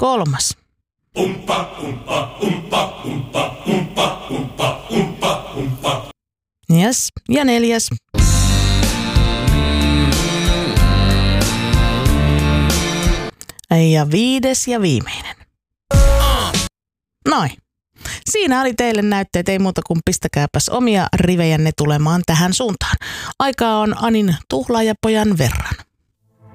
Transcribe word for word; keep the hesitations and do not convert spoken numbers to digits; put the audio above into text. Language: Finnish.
kolmas. Umpa, umpa, umpa, umpa, umpa, umpa, umpa, umpa. Yes. Ja neljäs. Ja viides ja viimeinen. Noin. Siinä oli teille näytteet, ei muuta kuin pistäkääpäs omia rivejänne tulemaan tähän suuntaan. Aikaa on Anin tuhlaajapojan verran.